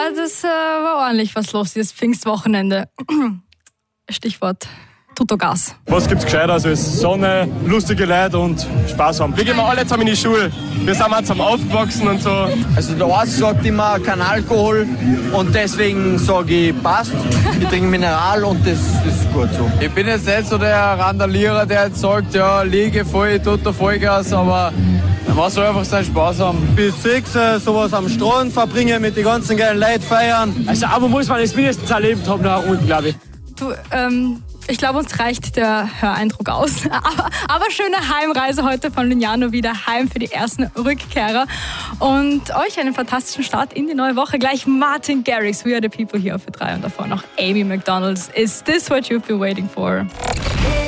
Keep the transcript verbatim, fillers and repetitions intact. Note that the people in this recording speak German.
das äh, war ordentlich was los, dieses Pfingstwochenende. Stichwort Tuttogas. Was gibt's gescheiter als Sonne, lustige Leute und Spaß haben? Wir gehen alle zusammen in die Schule. Wir sind mal zusammen aufgewachsen und so. Also der Arzt sagt immer kein Alkohol und deswegen sage ich passt. Ich trinke Mineral und das ist gut so. Ich bin jetzt nicht so der Randalierer, der jetzt sagt, ja, liege voll, Toto Vollgas, aber man soll einfach seinen Spaß haben. Bis sechs äh, sowas am Strand verbringen, mit den ganzen geilen Leuten feiern. Also aber muss man das mindestens erlebt haben nach unten, glaube ich. Du, ähm, ich glaube, uns reicht der Höreindruck aus. Aber, aber schöne Heimreise heute von Lignano wieder heim für die ersten Rückkehrer. Und euch einen fantastischen Start in die neue Woche. Gleich Martin Garrix, We Are The People hier für drei und davor noch Amy McDonald. Is this what you've been waiting for?